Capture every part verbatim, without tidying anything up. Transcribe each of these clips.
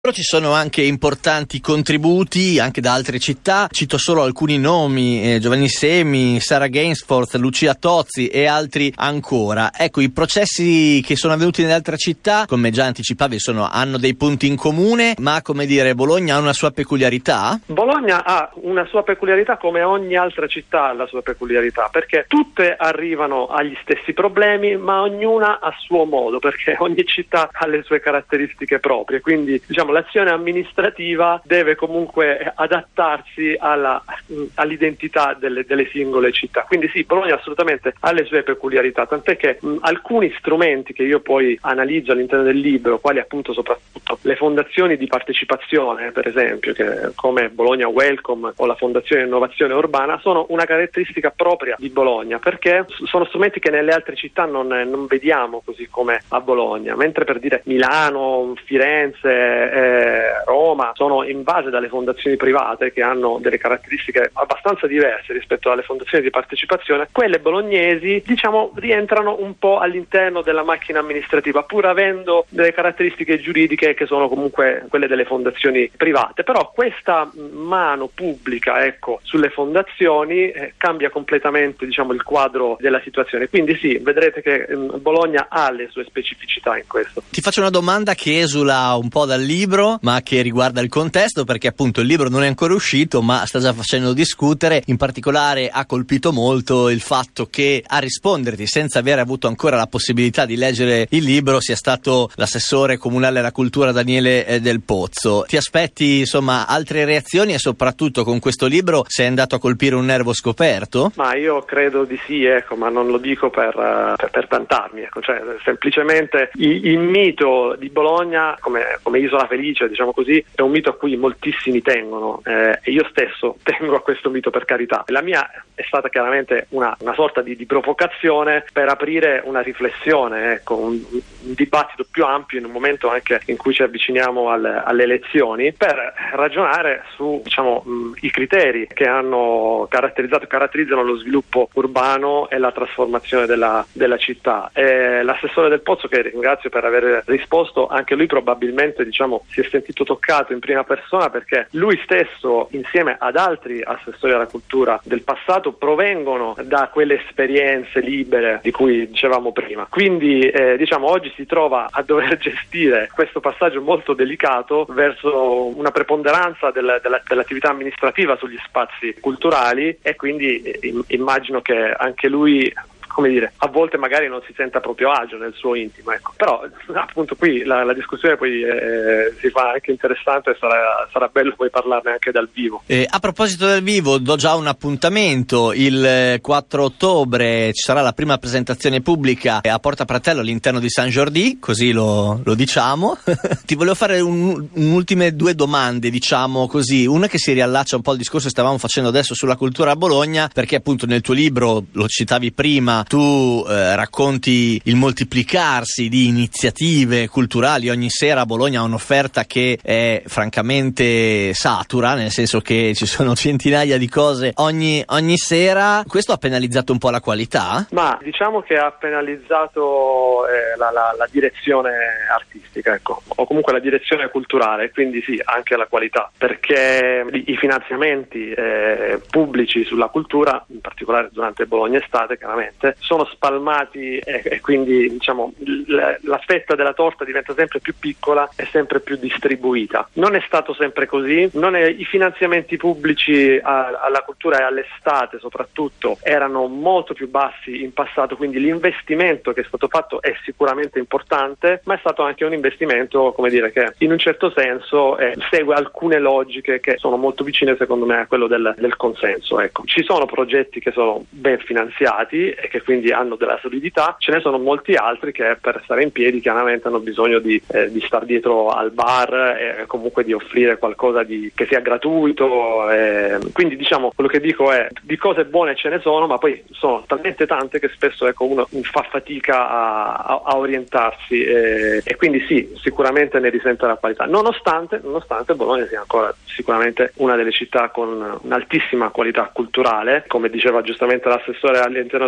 Però ci sono anche importanti contributi anche da altre città, cito solo alcuni nomi, eh, Giovanni Semi, Sara Gainsforth, Lucia Tozzi e altri ancora. Ecco, i processi che sono avvenuti nelle altre città, come già anticipavi, sono, hanno dei punti in comune, ma come dire, Bologna ha una sua peculiarità? Bologna ha una sua peculiarità come ogni altra città ha la sua peculiarità, perché tutte arrivano agli stessi problemi, ma ognuna a suo modo, perché ogni città ha le sue caratteristiche proprie, quindi diciamo l'azione amministrativa deve comunque adattarsi alla, all'identità delle, delle singole città. Quindi sì, Bologna assolutamente ha le sue peculiarità, tant'è che mh, alcuni strumenti che io poi analizzo all'interno del libro, quali appunto soprattutto le fondazioni di partecipazione, per esempio, che come Bologna Welcome o la Fondazione Innovazione Urbana, sono una caratteristica propria di Bologna, perché sono strumenti che nelle altre città non, non vediamo così come a Bologna, mentre per dire Milano, Firenze, Eh, Roma sono invase dalle fondazioni private che hanno delle caratteristiche abbastanza diverse rispetto alle fondazioni di partecipazione. Quelle bolognesi, diciamo, rientrano un po' all'interno della macchina amministrativa, pur avendo delle caratteristiche giuridiche che sono comunque quelle delle fondazioni private. Però questa mano pubblica, ecco, sulle fondazioni eh, cambia completamente, diciamo, il quadro della situazione. Quindi sì, vedrete che eh, Bologna ha le sue specificità in questo. Ti faccio una domanda che esula un po' dal libro, ma che riguarda il contesto, perché appunto il libro non è ancora uscito, ma sta già facendo discutere. In particolare ha colpito molto il fatto che a risponderti senza aver avuto ancora la possibilità di leggere il libro sia stato l'assessore comunale alla cultura Daniele Del Pozzo. Ti aspetti insomma altre reazioni e soprattutto con questo libro sei andato a colpire un nervo scoperto? Ma io credo di sì, ecco, ma non lo dico per, per, per vantarmi, ecco, cioè semplicemente il, il mito di Bologna come, come isola felice, diciamo così, è un mito a cui moltissimi tengono eh, e io stesso tengo a questo mito, per carità. La mia è stata chiaramente una, una sorta di, di provocazione per aprire una riflessione, ecco, un, un dibattito più ampio in un momento anche in cui ci avviciniamo al, alle elezioni, per ragionare su, diciamo, mh, i criteri che hanno caratterizzato caratterizzano lo sviluppo urbano e la trasformazione della, della città. E l'assessore Del Pozzo, che ringrazio per aver risposto, anche lui probabilmente, diciamo, si è sentito toccato in prima persona, perché lui stesso, insieme ad altri assessori alla cultura del passato, provengono da quelle esperienze libere di cui dicevamo prima. Quindi eh, diciamo oggi si trova a dover gestire questo passaggio molto delicato verso una preponderanza del, della, dell'attività amministrativa sugli spazi culturali, e quindi eh, immagino che anche lui, come dire, a volte magari non si senta proprio agio nel suo intimo, ecco. Però appunto qui la, la discussione poi eh, si fa anche interessante e sarà, sarà bello poi parlarne anche dal vivo. Eh, a proposito del vivo, do già un appuntamento: il quattro ottobre ci sarà la prima presentazione pubblica a Porta Pratello all'interno di San Jordi, così lo, lo diciamo. Ti volevo fare un, un'ultime due domande, diciamo così, una che si riallaccia un po' al discorso che stavamo facendo adesso sulla cultura a Bologna, perché appunto nel tuo libro, lo citavi prima, tu eh, racconti il moltiplicarsi di iniziative culturali. Ogni sera a Bologna ha un'offerta che è francamente satura, nel senso che ci sono centinaia di cose ogni, ogni sera. Questo ha penalizzato un po' la qualità? Ma diciamo che ha penalizzato eh, la, la, la direzione artistica, ecco, o comunque la direzione culturale, quindi sì, anche la qualità, perché i finanziamenti eh, pubblici sulla cultura, in particolare durante Bologna Estate, chiaramente sono spalmati e, e quindi diciamo la, la fetta della torta diventa sempre più piccola e sempre più distribuita. Non è stato sempre così, non è, i finanziamenti pubblici a, alla cultura e all'estate soprattutto erano molto più bassi in passato, quindi l'investimento che è stato fatto è sicuramente importante, ma è stato anche un investimento, come dire, che in un certo senso eh, segue alcune logiche che sono molto vicine secondo me a quello del, del consenso, ecco. Ci sono progetti che sono ben finanziati e che quindi hanno della solidità, ce ne sono molti altri che per stare in piedi chiaramente hanno bisogno di, eh, di star dietro al bar e comunque di offrire qualcosa di, che sia gratuito, e quindi diciamo quello che dico è di cose buone ce ne sono, ma poi sono talmente tante che spesso ecco uno fa fatica a, a, a orientarsi e, e quindi sì, sicuramente ne risente la qualità, nonostante, nonostante Bologna sia ancora sicuramente una delle città con un'altissima qualità culturale, come diceva giustamente l'assessore all'interno della sua risposta.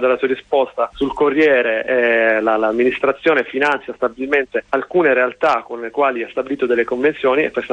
risposta sul Corriere, eh, la, l'amministrazione finanzia stabilmente alcune realtà con le quali ha stabilito delle convenzioni, e questa